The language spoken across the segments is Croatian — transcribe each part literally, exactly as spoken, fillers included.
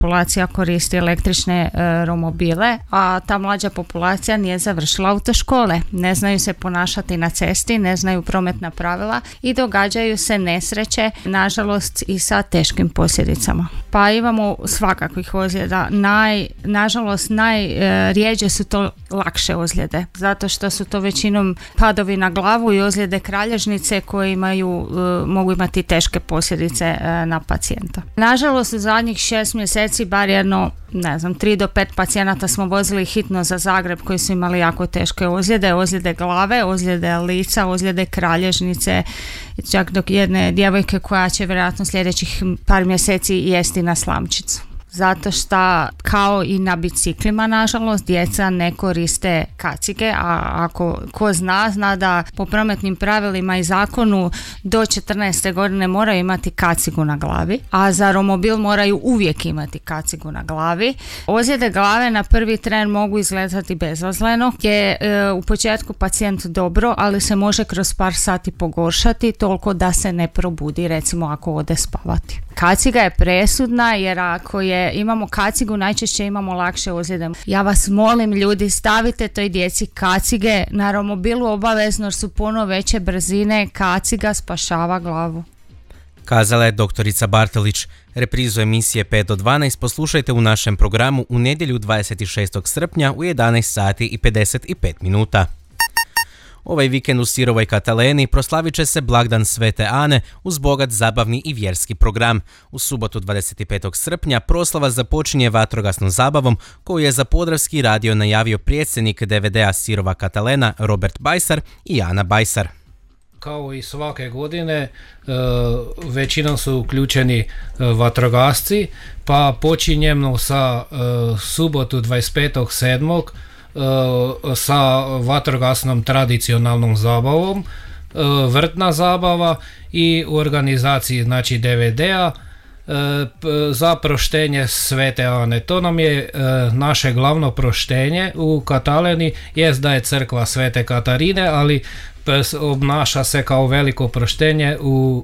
Populacija koristi električne e, romobile, a ta mlađa populacija nije završila autoškole. Ne znaju se ponašati na cesti, ne znaju prometna pravila i događaju se nesreće, nažalost i sa teškim posljedicama. Pa imamo svakakvih ozljeda. Naj, nažalost, najrijeđe su to lakše ozljede, zato što su to većinom padovi na glavu i ozljede kralježnice koje imaju, e, mogu imati teške posljedice e, na pacijenta. Nažalost, u zadnjih šest mjeseci bar jedno, ne znam, tri do pet pacijenata smo vozili hitno za Zagreb koji su imali jako teške ozljede, ozljede glave, ozljede lica, ozljede kralježnice, čak dok jedne djevojke koja će vjerojatno sljedećih par mjeseci jesti na slamčicu. Zato što, kao i na biciklima, nažalost, djeca ne koriste kacige, a ako ko zna, zna da po prometnim pravilima i zakonu do četrnaeste godine moraju imati kacigu na glavi, a za romobil moraju uvijek imati kacigu na glavi. Ozljede glave na prvi tren mogu izgledati bezazleno, je e, u početku pacijent dobro, ali se može kroz par sati pogoršati toliko da se ne probudi, recimo ako ode spavati. Kaciga je presudna jer ako je, imamo kacigu, najčešće imamo lakše ozljede. Ja vas molim, ljudi, stavite toj djeci kacige na romobilu obavezno jer su puno veće brzine, kaciga spašava glavu. Kazala je doktorica Bartelić. Reprizu emisije pet do dvanaest poslušajte u našem programu u nedjelju dvadeset šestog srpnja u jedanaest sati i pedeset pet minuta. Ovaj vikend u Sirovoj Kataleni proslavit će se blagdan Svete Ane uz bogat zabavni i vjerski program. U subotu dvadeset petog srpnja proslava započinje vatrogasnom zabavom koju je za Podravski radio najavio predsjednik D V D-a Sirova Katalena Robert Bajsar i Ana Bajsar. Kao i svake godine, većinom su uključeni vatrogasci, pa počinjemo sa subotu dvadeset petog sedmog sa vatrogasnom tradicionalnom zabavom, vrtna zabava i u organizaciji, znači, D V D-a za proštenje Svete Ane. To nam je naše glavno proštenje u Kataleni, jest da je crkva Svete Katarine, ali obnaša se kao veliko proštenje u,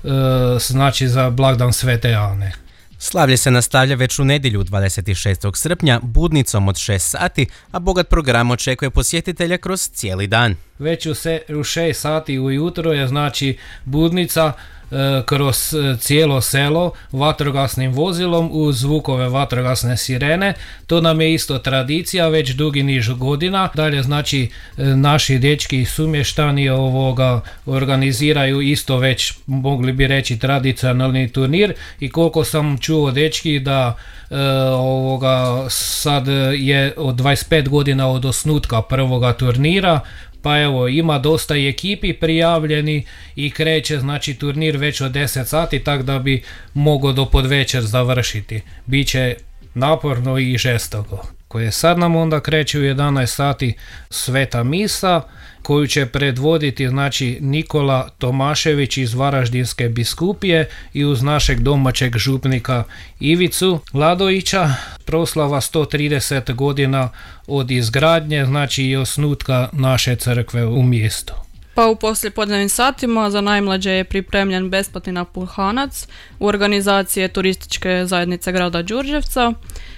znači, za blagdan Svete Ane. Slavlje se nastavlja već u nedjelju dvadeset šestog srpnja budnicom od šest sati, a bogat program očekuje posjetitelja kroz cijeli dan. Već u, se, u šest sati ujutro je, znači, budnica e, kroz cijelo selo vatrogasnim vozilom uz zvukove vatrogasne sirene. To nam je isto tradicija već dugi niz godina. Dalje, znači, e, naši dečki i sumještani ovoga organiziraju isto već, mogli bi reći, tradicionalni turnir i koliko sam čuo dečki da e, ovoga sad je od dvadeset pet godina od osnutka prvoga turnira. Pa evo, ima dosta i ekipi prijavljeni i kreće, znači, turnir već od deset sati, tako da bi mogao do podvečer završiti. Biće naporno i žestoko. Koje sad nam onda kreće u jedanaest sati Sveta misa, koju će predvoditi, znači, Nikola Tomašević iz Varaždinske biskupije i uz našeg domaćeg župnika Ivicu Ladovića. Proslava sto trideset godina od izgradnje, znači, i osnutka naše crkve u mjestu. Pa u poslijepodnevnim satima za najmlađe je pripremljen besplatni napuhanac u organizaciji turističke zajednice grada Đurđevca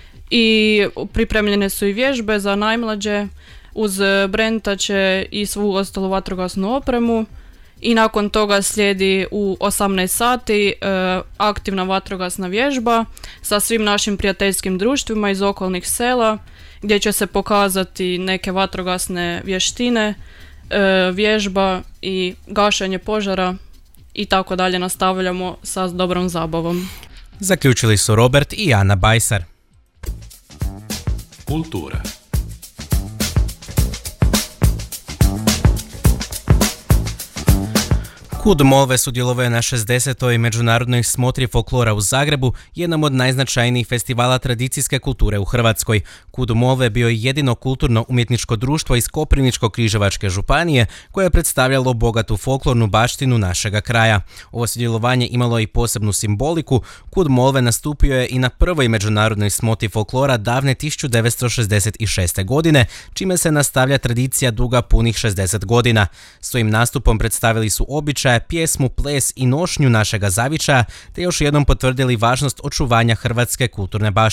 i pripremljene su i vježbe za najmlađe uz brentače i svu ostalu vatrogasnu opremu i nakon toga slijedi u osamnaest sati e, aktivna vatrogasna vježba sa svim našim prijateljskim društvima iz okolnih sela gdje će se pokazati neke vatrogasne vještine, e, vježba i gašenje požara i tako dalje. Nastavljamo sa dobrom zabavom. Zaključili su Robert i Ana Bajsar. Kultura. Kud Molve sudjelovao na šezdesetoj međunarodnoj smotri folklora u Zagrebu, jednom od najznačajnijih festivala tradicijske kulture u Hrvatskoj. Kud Molve bio je jedino kulturno-umjetničko društvo iz Koprivničko-križevačke županije koje je predstavljalo bogatu folklornu baštinu našega kraja. Ovo sudjelovanje imalo i posebnu simboliku. Kud Molve nastupio je i na prvoj međunarodnoj smotri folklora davne tisuću devetsto šezdeset šeste. godine, čime se nastavlja tradicija duga punih šezdeset godina. Svojim nastupom predstavili su običaje sadržaja pjesmu, ples i nošnju našega zavičaja, te još jednom potvrdili važnost očuvanja hrvatske kulturne baštine.